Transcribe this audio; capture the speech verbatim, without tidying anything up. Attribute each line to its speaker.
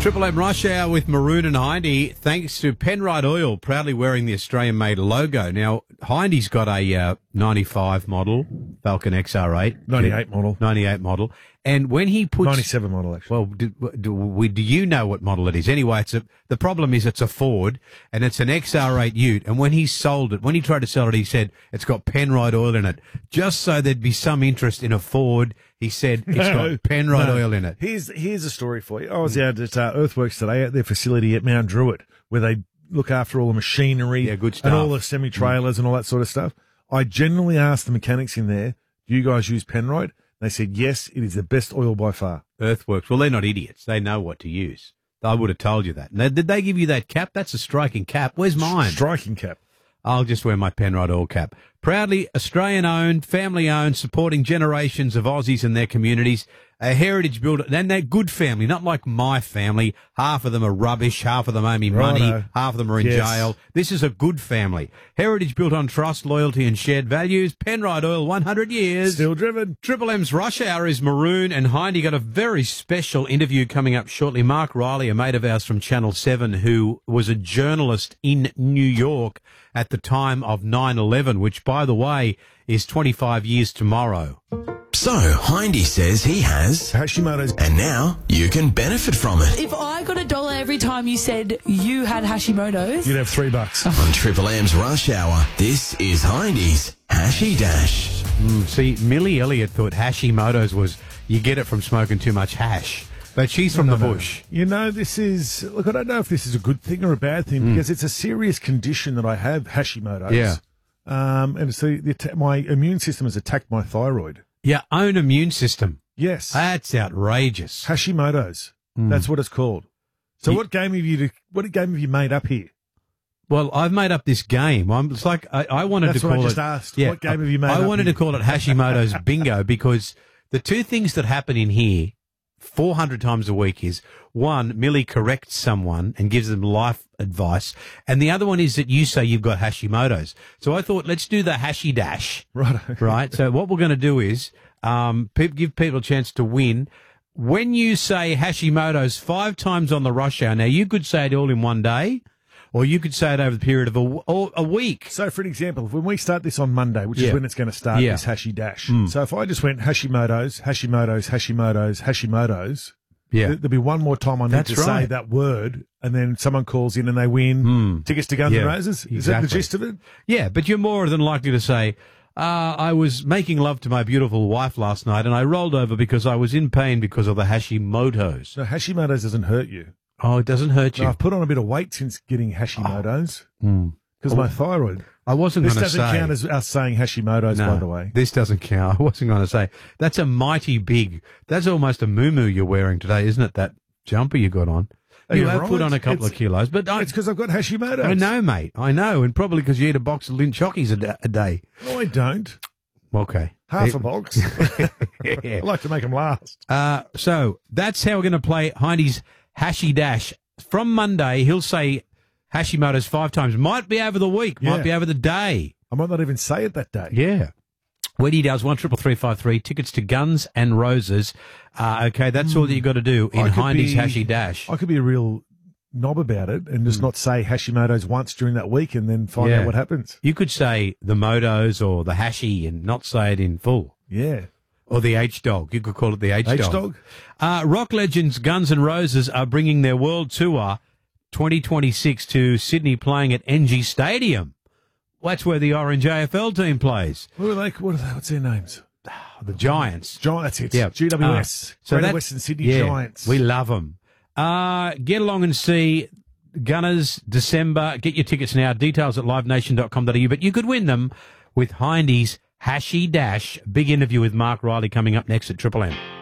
Speaker 1: Triple M Rush Hour with Maroon and Hindy, thanks to Penrite Oil, proudly wearing the Australian-made logo. Now, Hindy's got a uh, ninety-five model Falcon X R eight.
Speaker 2: ninety-eight model.
Speaker 1: ninety-eight model. And when he puts...
Speaker 2: ninety-seven model, actually.
Speaker 1: Well, do, do, we, do you know what model it is? Anyway, it's a, the problem is it's a Ford, and it's an X R eight Ute. And when he sold it, when he tried to sell it, he said it's got Penrite Oil in it. Just so there'd be some interest in a Ford, he said it's got Penrite
Speaker 2: no.
Speaker 1: Oil in it.
Speaker 2: Here's here's a story for you. I was out at uh, Earthworks today at their facility at Mount Druitt, where they look after all the machinery
Speaker 1: Yeah, good
Speaker 2: and all
Speaker 1: stuff.
Speaker 2: the semi-trailers mm. and all that sort of stuff. I generally asked the mechanics in there, do you guys use Penrite? They said, yes, it is the best oil by far.
Speaker 1: Earthworks. Well, they're not idiots. They know what to use. I would have told you that. Now, did they give you that cap? That's a striking cap. Where's mine?
Speaker 2: Striking cap.
Speaker 1: I'll just wear my Penrite Oil cap. Proudly Australian-owned, family-owned, supporting generations of Aussies and their communities. A heritage builder, and they're good family, not like my family. Half of them are rubbish, half of them owe me money,
Speaker 2: Righto.
Speaker 1: half of them are in
Speaker 2: Yes.
Speaker 1: jail. This is a good family. Heritage built on trust, loyalty and shared values. Penrite Oil, one hundred years.
Speaker 2: Still driven.
Speaker 1: Triple M's Rush Hour is Maroon and Hindy. Got a very special interview coming up shortly. Mark Riley, a mate of ours from Channel seven, who was a journalist in New York at the time of nine eleven, which, by the way, is twenty-five years tomorrow.
Speaker 3: So, Hindy says he has,
Speaker 2: Hashimoto's.
Speaker 3: and now you can benefit from it.
Speaker 4: If I got a dollar every time you said you had Hashimoto's,
Speaker 2: You'd have three bucks.
Speaker 3: On Triple M's Rush Hour, this is Hindy's Hashy Dash.
Speaker 1: Mm, see, Millie Elliott thought Hashimoto's was you get it from smoking too much hash. But she's from
Speaker 2: No,
Speaker 1: the
Speaker 2: no,
Speaker 1: bush.
Speaker 2: no. You know, this is, look, I don't know if this is a good thing or a bad thing
Speaker 1: Mm.
Speaker 2: because it's a serious condition that I have, Hashimoto's.
Speaker 1: Yeah.
Speaker 2: Um, and so the, atta- my immune system has attacked my thyroid.
Speaker 1: Your own immune system.
Speaker 2: Yes.
Speaker 1: That's outrageous.
Speaker 2: Hashimoto's.
Speaker 1: Mm.
Speaker 2: That's what it's called. So
Speaker 1: Ye-
Speaker 2: what game have you, what game have you made up here?
Speaker 1: Well, I've made up this game. I'm, it's like I, I wanted
Speaker 2: That's
Speaker 1: to
Speaker 2: what
Speaker 1: call
Speaker 2: I just
Speaker 1: it.
Speaker 2: asked. What game have you made
Speaker 1: I
Speaker 2: up
Speaker 1: wanted
Speaker 2: here?
Speaker 1: to call it Hashimoto's Bingo because the two things that happen in here four hundred times a week is one, Millie corrects someone and gives them life advice, and the other one is that you say you've got Hashimoto's. So I thought, let's do the Hashy Dash.
Speaker 2: Right.
Speaker 1: Right. So what we're going to do is um, pe- give people a chance to win. When you say Hashimoto's five times on the rush hour, now you could say it all in one day, or you could say it over the period of a, w- or a week.
Speaker 2: So, for an example, when we start this on Monday, which
Speaker 1: Yeah.
Speaker 2: is when it's going to start,
Speaker 1: Yeah.
Speaker 2: this Hashi Dash.
Speaker 1: Mm.
Speaker 2: So if I just went Hashimoto's, Hashimoto's, Hashimoto's, Hashimoto's,
Speaker 1: Yeah.
Speaker 2: there- there'll be one more time I need
Speaker 1: That's
Speaker 2: to say
Speaker 1: right.
Speaker 2: that word, and then someone calls in and they win
Speaker 1: Mm.
Speaker 2: tickets to Guns
Speaker 1: Yeah,
Speaker 2: N' Roses. Is that the
Speaker 1: exactly.
Speaker 2: gist of it?
Speaker 1: Yeah, but you're more than likely to say, uh, I was making love to my beautiful wife last night and I rolled over because I was in pain because of the Hashimoto's.
Speaker 2: No, Hashimoto's doesn't hurt you.
Speaker 1: Oh, it doesn't hurt you.
Speaker 2: No, I've put on a bit of weight since getting Hashimoto's
Speaker 1: Mm.
Speaker 2: because my thyroid.
Speaker 1: I wasn't
Speaker 2: This
Speaker 1: going to
Speaker 2: doesn't
Speaker 1: say.
Speaker 2: count as us saying Hashimoto's,
Speaker 1: No,
Speaker 2: by the way.
Speaker 1: this doesn't count. I wasn't going to say. That's a mighty big, that's almost a moo you're wearing today, isn't it? That jumper you got on.
Speaker 2: Oh,
Speaker 1: You
Speaker 2: you're
Speaker 1: have
Speaker 2: right.
Speaker 1: put on a couple
Speaker 2: It's-
Speaker 1: of kilos, but I,
Speaker 2: It's because I've got Hashimoto's.
Speaker 1: I know, mate. I know. And probably because you eat a box of Lindt Chockies a, da- a day.
Speaker 2: No, I don't.
Speaker 1: Okay.
Speaker 2: Half
Speaker 1: It-
Speaker 2: a box. I like to make them last.
Speaker 1: Uh, so that's how we're going to play Hindy's Hashy Dash. From Monday, he'll say Hashimoto's five times. Might be over the week, might
Speaker 2: Yeah.
Speaker 1: be over the day.
Speaker 2: I might not even say it that day.
Speaker 1: Yeah. When he does, one triple three five three, tickets to Guns and Roses. Uh, okay, that's all that you got to do in
Speaker 2: I could
Speaker 1: Hindy's
Speaker 2: be-
Speaker 1: Hashy Dash.
Speaker 2: I could be a real knob about it and just not say Hashimoto's once during that week and then find
Speaker 1: Yeah.
Speaker 2: out what happens.
Speaker 1: You could say the Motos or the Hashy and not say it in full.
Speaker 2: Yeah.
Speaker 1: Or the H-Dog. You could call it the H-Dog.
Speaker 2: H-Dog?
Speaker 1: Uh, rock legends Guns N' Roses are bringing their world tour twenty twenty-six to Sydney, playing at N G Stadium. That's where the Orange A F L team plays.
Speaker 2: What are they? What are they? What's their names?
Speaker 1: The Giants.
Speaker 2: Giants. It's
Speaker 1: Yeah.
Speaker 2: G W S.
Speaker 1: Uh, so
Speaker 2: Greater
Speaker 1: that-
Speaker 2: Western Sydney
Speaker 1: yeah,
Speaker 2: Giants.
Speaker 1: We love them. Uh, get along and see Gunners December. Get your tickets now. Details at live nation dot com dot a u. But you could win them with Hindy's Hashy Dash. Big interview with Mark Riley coming up next at Triple M.